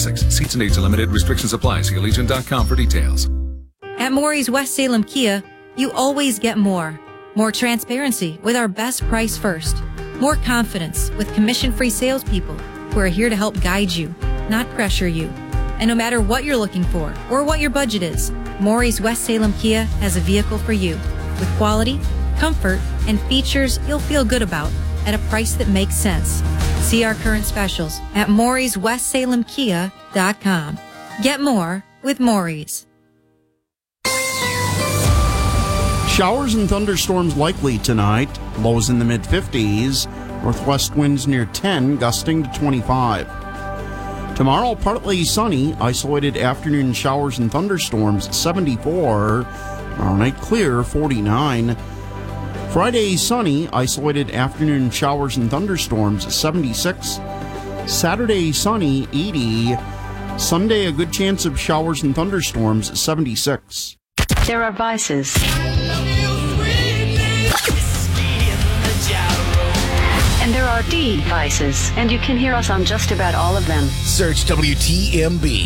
basics. Seats and age limited. Restrictions apply. See Allegiant.com for details. At Maury's West Salem Kia, you always get more. More transparency with our best price first. More confidence with commission-free salespeople who are here to help guide you, not pressure you. And no matter what you're looking for or what your budget is, Maury's West Salem Kia has a vehicle for you with quality, comfort, and features you'll feel good about at a price that makes sense. See our current specials at MaurysWestSalemKia.com. Get more with Maury's. Showers and thunderstorms likely tonight. Lows in the mid-50s. Northwest winds near 10, gusting to 25. Tomorrow, partly sunny. Isolated afternoon showers and thunderstorms, 74. Tomorrow night, clear, 49. Friday, sunny. Isolated afternoon showers and thunderstorms, 76. Saturday, sunny, 80. Sunday, a good chance of showers and thunderstorms, 76. There are vices. And there are devices, and you can hear us on just about all of them. Search WTMB.